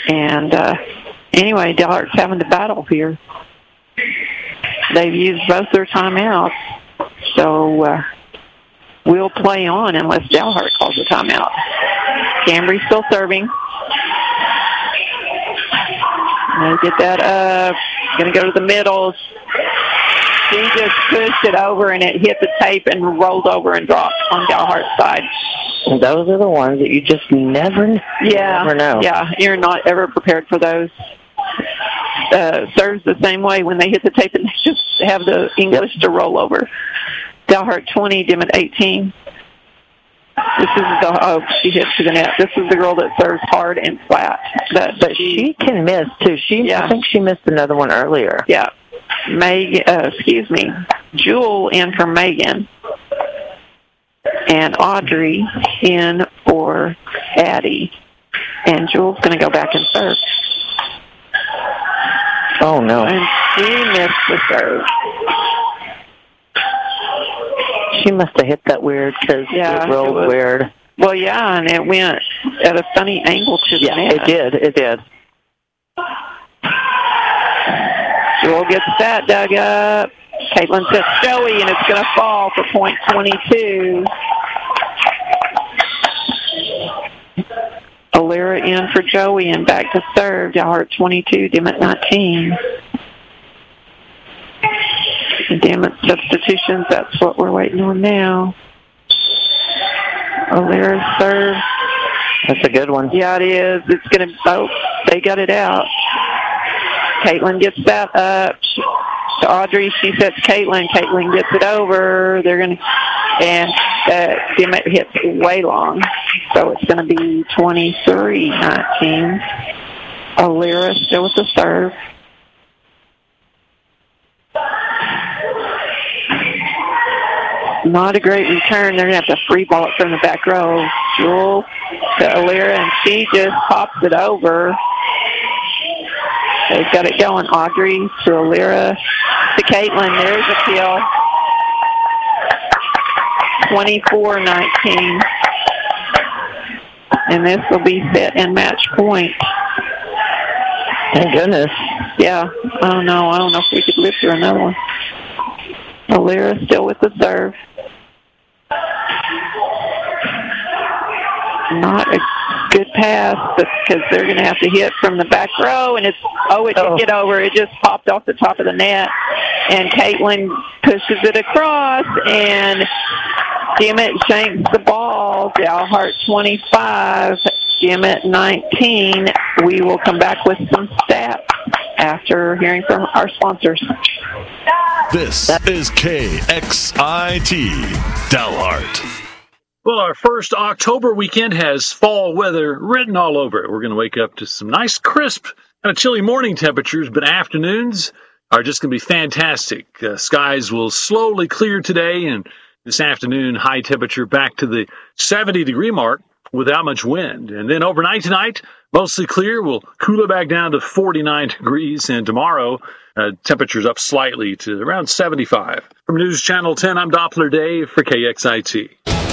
And anyway, Dalhart's having to battle here. They've used both their timeouts, so we'll play on unless Dalhart calls a timeout. Cambry still serving. They get that up. Going to go to the middle. She just pushed it over, and it hit the tape and rolled over and dropped on Dalhart's side. And those are the ones that you just never know. Yeah, you're not ever prepared for those. Serves the same way when they hit the tape and they just have the English to roll over. Dalhart 20, Dimmitt 18. This is she hit to the net. This is the girl that serves hard and flat. But she can miss, too. I think she missed another one earlier. Yeah. Jewel in for Megan. And Audrey in for Addie. And Jewel's going to go back and serve. Oh, no. And she missed the serve. She must have hit that weird because it rolled weird. Well, yeah, and it went at a funny angle to the net. It did. Jewel gets that dug up. Caitlin sets Joey, and it's going to fall for point 22. Alira in for Joey, and back to serve. Dalhart 22, Dimmitt 19. Dimmitt substitutions, that's what we're waiting on now. Alira's serve. That's a good one. Yeah, it is. It's going to, they got it out. Caitlin gets that up to Audrey. She sets Caitlin. Caitlin gets it over. They're going to, and Dimmitt hits way long. So it's going to be 23-19. Alira still with the serve. Not a great return. They're going to have to free ball it from the back row. Jewel to Alira, and she just pops it over. They've got it going. Audrey to Alira to Caitlin. There's a kill. 24-19. And this will be set and match point. Thank goodness. Yeah. I don't know if we could live through another one. Alira still with the serve. Not a good pass, because they're going to have to hit from the back row, and it didn't get over. It just popped off the top of the net, and Caitlin pushes it across, and Dimmitt shanks the ball. Dalhart 25, Dimmitt 19. We will come back with some stats after hearing from our sponsors. This is KXIT Dalhart. Well, our first October weekend has fall weather written all over it. We're going to wake up to some nice, crisp, kind of chilly morning temperatures, but afternoons are just going to be fantastic. Skies will slowly clear today, and this afternoon, high temperature back to the 70-degree mark without much wind. And then overnight tonight, mostly clear. We'll cool it back down to 49 degrees, and tomorrow, temperatures up slightly to around 75. From News Channel 10, I'm Doppler Dave for KXIT.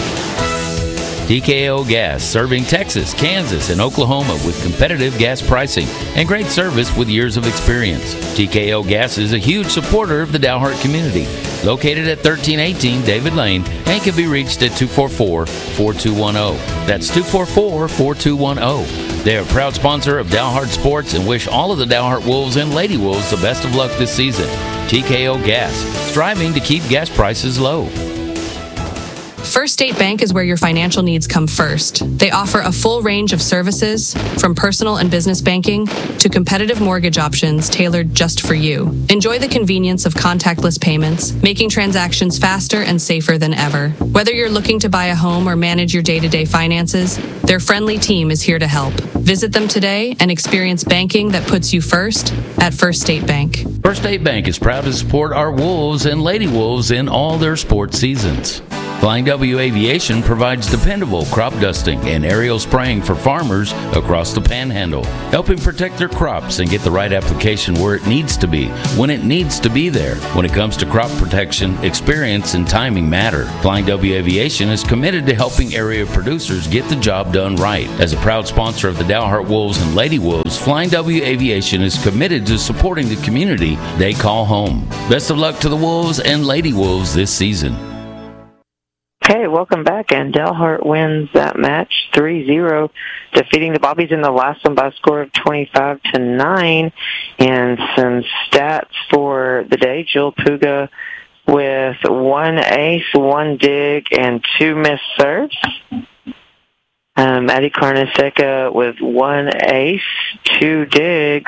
TKO Gas, serving Texas, Kansas, and Oklahoma with competitive gas pricing and great service with years of experience. TKO Gas is a huge supporter of the Dalhart community. Located at 1318 David Lane and can be reached at 244-4210. That's 244-4210. They are a proud sponsor of Dalhart Sports and wish all of the Dalhart Wolves and Lady Wolves the best of luck this season. TKO Gas, striving to keep gas prices low. First State Bank is where your financial needs come first. They offer a full range of services, from personal and business banking to competitive mortgage options tailored just for you. Enjoy the convenience of contactless payments, making transactions faster and safer than ever. Whether you're looking to buy a home or manage your day-to-day finances, their friendly team is here to help. Visit them today and experience banking that puts you first at First State Bank. First State Bank is proud to support our Wolves and Lady Wolves in all their sports seasons. Flying W Aviation provides dependable crop dusting and aerial spraying for farmers across the Panhandle, helping protect their crops and get the right application where it needs to be, when it needs to be there. When it comes to crop protection, experience and timing matter. Flying W Aviation is committed to helping area producers get the job done right. As a proud sponsor of the Dalhart Wolves and Lady Wolves, Flying W Aviation is committed to supporting the community they call home. Best of luck to the Wolves and Lady Wolves this season. Okay, welcome back, and Dalhart wins that match 3-0, defeating the Bobbies in the last one by a score of 25-9. And some stats for the day: Jill Puga with 1 ace, 1 dig, and 2 missed serves. Addie Carnesecca with 1 ace, 2 digs,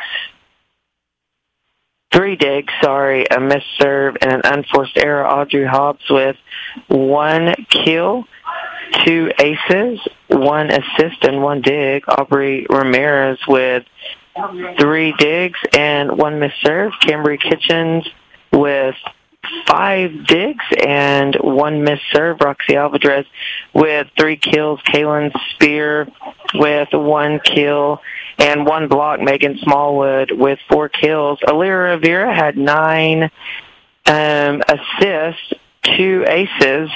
3 digs, a missed serve, and an unforced error. Audrey Hobbs with 1 kill, 2 aces, 1 assist, and 1 dig. Aubrey Ramirez with 3 digs and 1 missed serve. Cambry Kitchens with 5 digs and 1 missed serve. Roxy Alvarez with 3 kills. Kaylin Spear with 1 kill and 1 block. Megan Smallwood with 4 kills. Alira Rivera had 9 assists, 2 aces,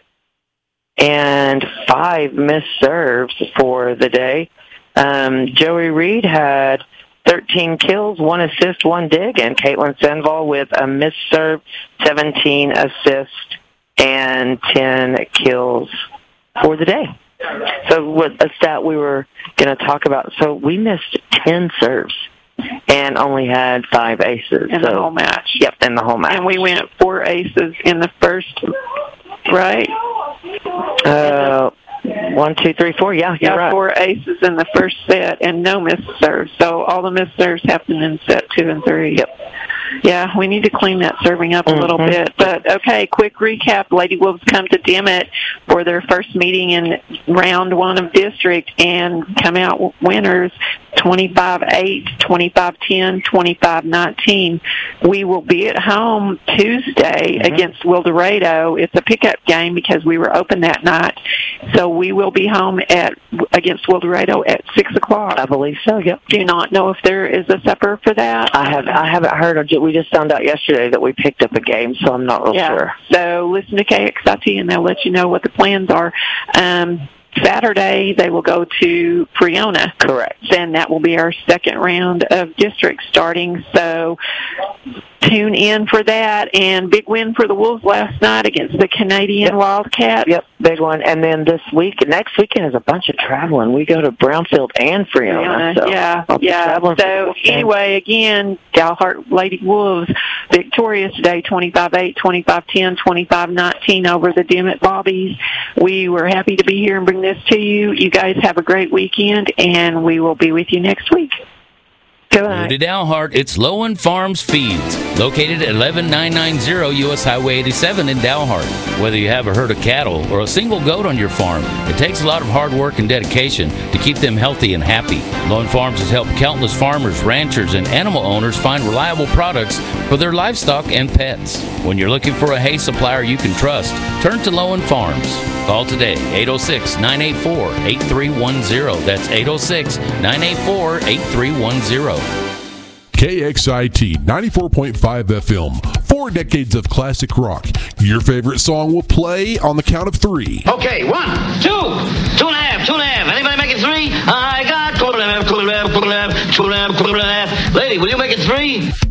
and 5 missed serves for the day. Joey Reed had 13 kills, 1 assist, 1 dig, and Caitlin Sanval with a missed serve, 17 assists, and 10 kills for the day. So what a stat we were going to talk about. So we missed 10 serves and only had 5 aces. In the whole match. Yep, in the whole match. And we went 4 aces in the first, right? 1, 2, 3, 4. Yeah, you're right. 4 aces in the first set and no missed serves. So all the missed serves happened in set 2 and 3. Yep. Yeah, we need to clean that serving up a little bit. But, okay, quick recap. Lady Wolves come to Dimmitt for their first meeting in round 1 of district and come out winners 25-8, 25-10, 25-19. We will be at home Tuesday against Wildorado. It's a pickup game because we were open that night. So we will be home against Wildorado at 6 o'clock. I believe so, yep. Do you not know if there is a supper for that? I haven't heard. We just found out yesterday that we picked up a game, so I'm not real sure. So listen to KXIT, and they'll let you know what the plans are. Saturday, they will go to Freona. Correct. And that will be our second round of district starting. So tune in for that. And big win for the Wolves last night against the Canadian Wildcats. Yep, big one. And then next weekend is a bunch of traveling. We go to Brownfield and Freona. So yeah. So anyway, again, Dalhart Lady Wolves victorious today, 25-8, 25-10, 25-19 over the Dimmitt Bobbies. We were happy to be here and bring this to you. You guys have a great weekend, and we will be with you next week. New to Dalhart, it's Lowen Farms Feeds, located at 11990 U.S. Highway 87 in Dalhart. Whether you have a herd of cattle or a single goat on your farm, it takes a lot of hard work and dedication to keep them healthy and happy. Lowen Farms has helped countless farmers, ranchers, and animal owners find reliable products for their livestock and pets. When you're looking for a hay supplier you can trust, turn to Lowen Farms. Call today, 806-984-8310. That's 806-984-8310. KXIT 94.5 FM. 4 decades of classic rock. Your favorite song will play on the count of 3. Okay, 1, 2, 2.5, 2.5. Anybody make it 3? I got 2.5, 2.5, 2.5, 2.5, 2.5. Lady, will you make it 3?